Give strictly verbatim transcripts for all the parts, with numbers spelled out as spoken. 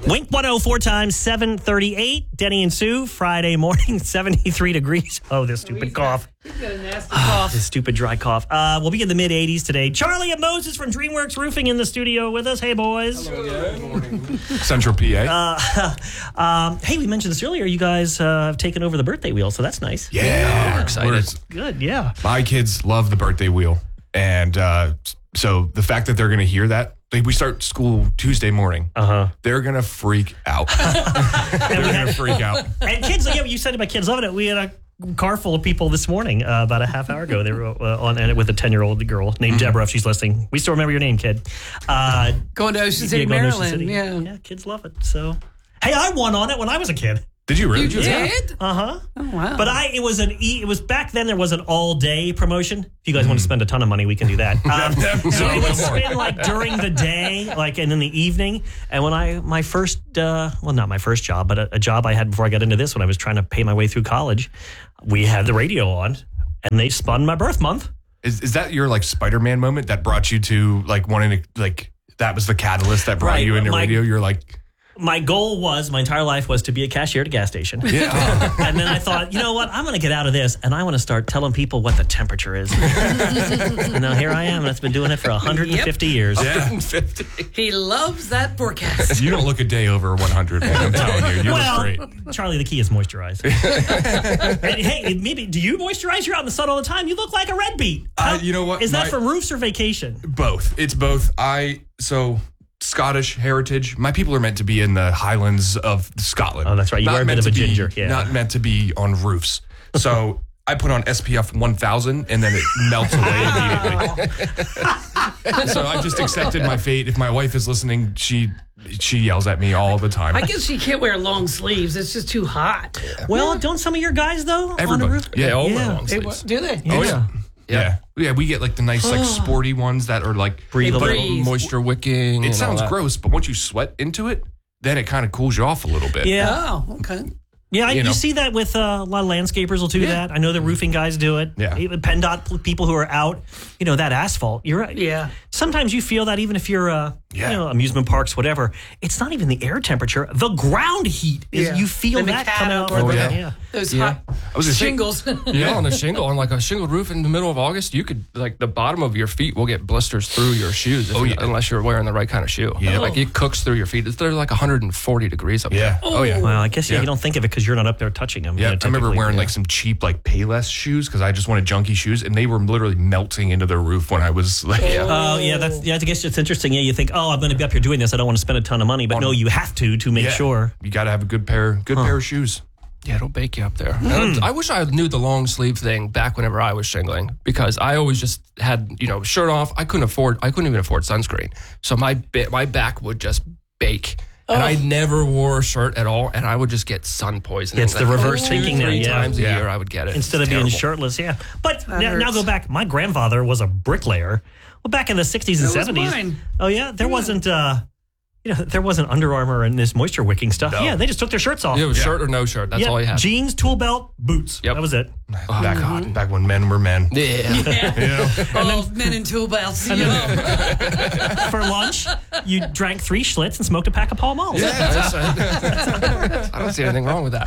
Wink one oh four times seven thirty-eight. Denny and Sue, Friday morning, seventy-three degrees. Oh, this stupid he's cough. Got, he's got a nasty cough. This stupid dry cough. Uh, we'll be in the mid eighties today. Charlie and Moses from DreamWorks Roofing in the studio with us. Hey, boys. Hello. Good morning. Central P A. Uh, um, hey, we mentioned this earlier. You guys uh, have taken over the birthday wheel, so that's nice. Yeah, we're excited. We're- Good, yeah. My kids love the birthday wheel. And uh, so the fact that they're going to hear that, like we start school Tuesday morning, Uh-huh. they're going to freak out. They're going to freak out. And kids, yeah, you said about kids loving it. We had a car full of people this morning, uh, about a half hour ago. They were uh, on and with a ten-year-old girl named Mm-hmm. Deborah, if she's listening. We still remember your name, kid. Uh, Going to Ocean City, yeah, going to Ocean Maryland. City. Yeah. Yeah, kids love it. So, hey, I won on it when I was a kid. Did you really? You did? Uh-huh. Oh, wow. But I, it was an e, it was back then. There was an all day promotion. If you guys want to spend a ton of money, we can do that. Um, so it would spin like during the day, like and in the evening. And when I my first, uh, well, not my first job, but a, a job I had before I got into this, when I was trying to pay my way through college, we had the radio on, and they spun my birth month. Is, is that your like Spider-Man moment that brought you to like wanting to like that was the catalyst that brought Right, you into my- radio? You're like, My goal was my entire life was to be a cashier at a gas station. yeah. And then I thought, you know what? I'm going to get out of this, and I want to start telling people what the temperature is. And now here I am, and I've been doing it for one hundred fifty years. yeah. he loves that forecast. You don't look a day over one hundred, man. I'm telling you. You Well, look great. Charlie, the key is moisturize. And hey, maybe do you moisturize? You're out in the sun all the time. You look like a red beet. Uh, you know what? Is that My- for roofs or vacation? Both. It's both. I so Scottish heritage. My people are meant to be in the Highlands of Scotland. Oh, that's right. You Not are a bit meant of a to be- ginger, yeah. Not meant to be on roofs. So I put on S P F one thousand and then it melts away immediately. So I just accepted my fate. If my wife is listening, she she yells at me all the time. I guess she can't wear long sleeves. It's just too hot. Well, don't some of your guys though on a Everybody. roof? Yeah, all wear Yeah. long Hey, sleeves. what, do they? Oh yeah. Yeah. Yeah, we get like the nice like sporty ones that are like Breathe a They little. breathe. Moisture wicking. it and sounds all that. gross, but once you sweat into it, then it kind of cools you off a little bit. Yeah. Oh, okay. Yeah, I, You you, know. see that with uh, a lot of landscapers will do Yeah. that. I know the roofing guys do it. Yeah. Even PennDOT p- people who are out, you know, that asphalt. You're right. Yeah. Sometimes you feel that even if you're, uh, Yeah. you know, amusement parks, whatever. It's not even the air temperature. The ground heat is. Yeah. You feel The that coming out. mechanical- from Oh, the- yeah. yeah. Those Yeah. hot I was gonna say- shingles. Yeah, on a shingle, on like a shingled roof in the middle of August, you could like the bottom of your feet will get blisters through your shoes. If Oh, you- yeah. unless you're wearing the right kind of shoe. Yeah. Like it cooks through your feet. It's they're like one hundred forty degrees up Yeah. there. Oh, yeah. Well, I guess yeah, Yeah. you don't think of it because you're not up there touching them. Yeah, you know, I remember typically. wearing Yeah. like some cheap like Payless shoes because I just wanted junky shoes, and they were literally melting into the roof when I was like, Oh yeah, that's yeah. I guess it's interesting. Yeah, you think, oh, I'm going to be up here doing this. I don't want to spend a ton of money, but no, you have to to make yeah, sure. you got to have a good pair, good pair of shoes. Yeah, it'll bake you up there. Hmm. And I wish I knew the long sleeve thing back whenever I was shingling because I always just had, you know, shirt off. I couldn't afford, I couldn't even afford sunscreen. So my bit, my back would just bake. And I never wore a shirt at all, and I would just get sun poisoning. It's the Like, reverse two, thinking now, three yeah. times a Yeah. year I would get it. Instead It's of being terrible. shirtless, yeah. But That now, now hurts. go back. My grandfather was a bricklayer. Well, back in the sixties and That was seventies. mine. Oh yeah, there wasn't. Uh, you know, there wasn't Under Armour and this moisture wicking stuff. No. Yeah, they just took their shirts off. Yeah, it was Yeah. shirt or no shirt. That's Yeah, all you had. jeans, tool belt, boots. Yep. That was it. Back back when men were men. Yeah. Yeah. Oh, men in tool belts. Yeah. For lunch, you drank three Schlitz and smoked a pack of Pall Malls. Yeah, that's- I don't see anything wrong with that.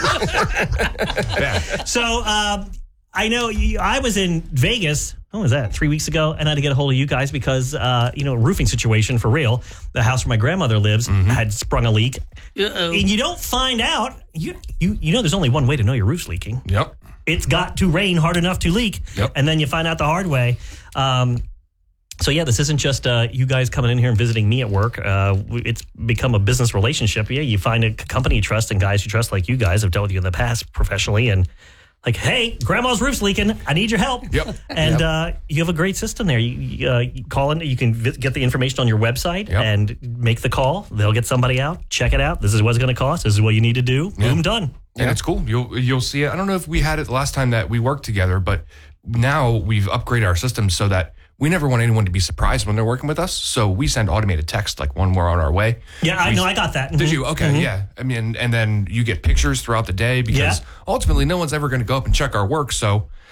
Yeah. So um, I know you, I was in Vegas. When was that? Three weeks ago, and I had to get a hold of you guys because uh, you know, roofing situation for real. The house where my grandmother lives had sprung a leak, Uh-oh. and you don't find out. You you you know, there's only one way to know your roof's leaking. Yep. It's got to rain hard enough to leak, Yep. and then you find out the hard way. Um, so yeah, this isn't just uh, you guys coming in here and visiting me at work. Uh, it's become a business relationship. Yeah, you find a company you trust and guys you trust, like you guys have dealt with you in the past professionally, and like, hey, grandma's roof's leaking. I need your help. Yep. And uh, you have a great system there. You, you, uh, you call in. You can vi- get the information on your website Yep. and make the call. They'll get somebody out. Check it out. This is what it's going to cost. This is what you need to do. Boom, done. And it's cool. You'll you'll see it. I don't know if we had it the last time that we worked together, but now we've upgraded our system so that we never want anyone to be surprised when they're working with us. So we send automated text like when we're on our way. Yeah, I We- know. I got that. Did Mhm. you? Okay, yeah. I mean, and then you get pictures throughout the day because Yeah. ultimately no one's ever going to go up and check our work. So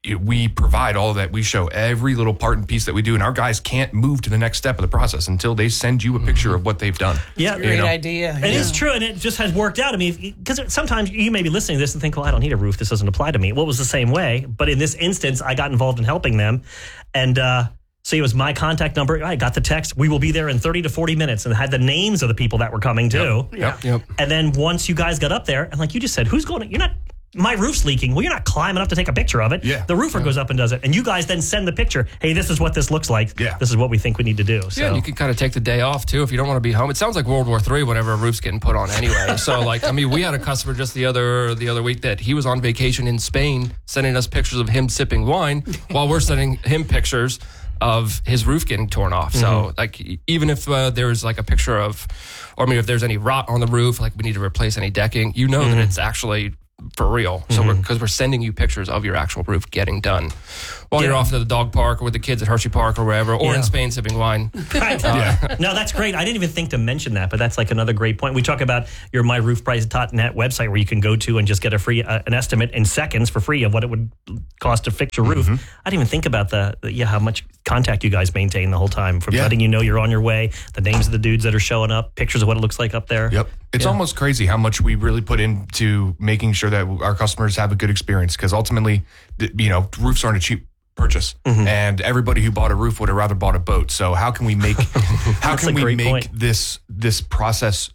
we provide all of that. We show every little part and piece that we do, and our guys can't move to the next step of the process until they send you a picture of what they've done. Yeah, Great You know? idea. It is true, and it just has worked out. I mean, because sometimes you may be listening to this and think, well, I don't need a roof. This doesn't apply to me. Well, it was the same way. But in this instance, I got involved in helping them. And uh, so it was my contact number. I got the text. We will be there in thirty to forty minutes, and had the names of the people that were coming, too. Yep. Yep. Yep. And then once you guys got up there, and like you just said, who's going to, you're not, my roof's leaking. Well, you're not climbing up to take a picture of it. Yeah. The roofer goes up and does it. And you guys then send the picture. Hey, this is what this looks like. Yeah. This is what we think we need to do. So Yeah, you can kind of take the day off too if you don't want to be home. It sounds like World War Three whenever a roof's getting put on anyway. So like, I mean, we had a customer just the other the other week that he was on vacation in Spain, sending us pictures of him sipping wine while we're sending him pictures of his roof getting torn off. So Mm-hmm. like, even if uh, there's like a picture of, or I mean, if there's any rot on the roof, like we need to replace any decking, you know Mm-hmm. that it's actually for real. So we're because we're sending you pictures of your actual roof getting done while Yeah. you're off to the dog park or with the kids at Hershey Park or wherever, or Yeah. in Spain sipping wine. Right. No, that's great. I didn't even think to mention that, but that's like another great point. We talk about your my roof price dot net website where you can go to and just get a free uh, an estimate in seconds for free of what it would cost to fix your roof. I didn't even think about the, the yeah how much contact you guys maintain the whole time, from Yeah. letting you know you're on your way, the names of the dudes that are showing up, pictures of what it looks like up there. Yep. It's almost crazy how much we really put into making sure that our customers have a good experience, because ultimately, th- you know, roofs aren't a cheap purchase, and everybody who bought a roof would have rather bought a boat. So how can we make how That's a can we great make point. this this process,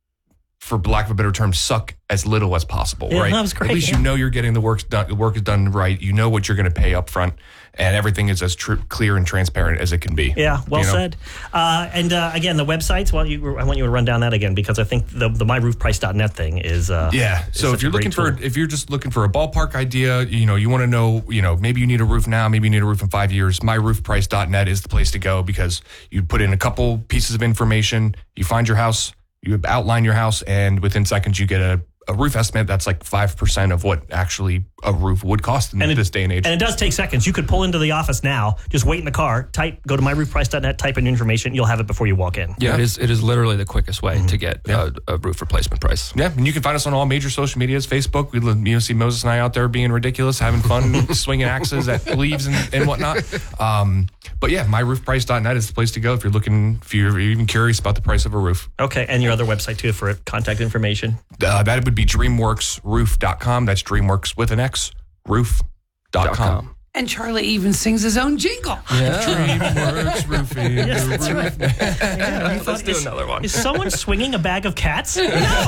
for lack of a better term, suck as little as possible, Yeah, right? that was great, At least yeah. you know you're getting the work done. The work is done right. You know what you're going to pay up front, and everything is as tr- clear and transparent as it can be. Yeah, well you know? said. Uh, and uh, again, the websites. Well, you, I want you to run down that again, because I think the the my roof price dot net thing is. Uh, Yeah. is So such if a you're looking great for, tool. if you're just looking for a ballpark idea, you know, you want to know, you know, maybe you need a roof now, maybe you need a roof in five years. my roof price dot net is the place to go, because you put in a couple pieces of information, you find your house, you outline your house, and within seconds you get a, a roof estimate that's like five percent of what actually a roof would cost in And it- this day and age. And it does take seconds. You could pull into the office now, just wait in the car, type, go to my roof price dot net, type in your information. You'll have it before you walk in. Yeah, it is. It is literally the quickest way to get a, a roof replacement price. Yeah, and you can find us on all major social medias. Facebook, we you know see Moses and I out there being ridiculous, having fun, swinging axes at leaves and, and whatnot. Um, but yeah, my roof price dot net is the place to go if you're looking, if you're even curious about the price of a roof. Okay, and your other website too for contact information. Uh, that would be dreamworks roof dot com. That's DreamWorks with an X, roof dot com. And Charlie even sings his own jingle. Yeah. DreamWorks roofing. Yes, that's right. Yeah, you Let's thought, do is, another one. Is someone swinging a bag of cats? No.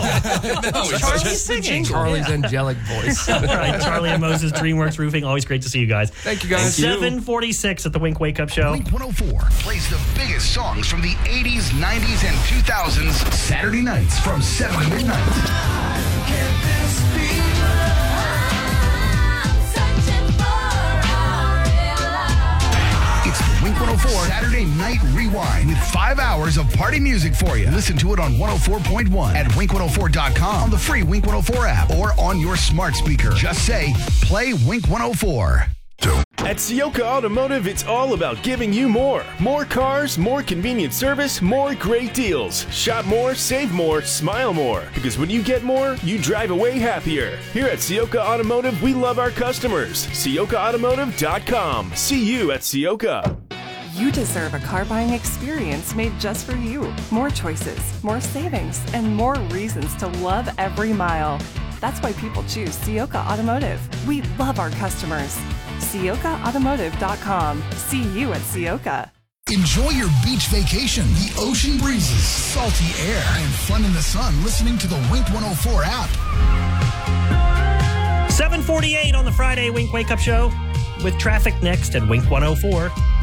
it's Charlie's just singing. Charlie's angelic voice. All right, Charlie and Moses, DreamWorks Roofing. Always great to see you guys. Thank you, guys. seven forty-six at the Wink Wake Up Show. Wink one oh four plays the biggest songs from the eighties, nineties, and two thousands Saturday nights from seven to midnight. It's the Wink one oh four Saturday Night Rewind with five hours of party music for you. Listen to it on one oh four point one at wink one oh four dot com, on the free Wink one oh four app, or on your smart speaker. Just say, play Wink one oh four. At Sioka Automotive, it's all about giving you more. More cars, more convenient service, more great deals. Shop more, save more, smile more. Because when you get more, you drive away happier. Here at Sioka Automotive, we love our customers. Sioka Automotive dot com. See you at Sioka. You deserve a car buying experience made just for you. More choices, more savings, and more reasons to love every mile. That's why people choose Sioka Automotive. We love our customers. Sioka Automotive dot com. See you at Sioka. Enjoy your beach vacation, the ocean breezes, salty air, and fun in the sun listening to the Wink one oh four app. seven forty-eight on the Friday Wink Wake Up Show with traffic next at Wink one oh four.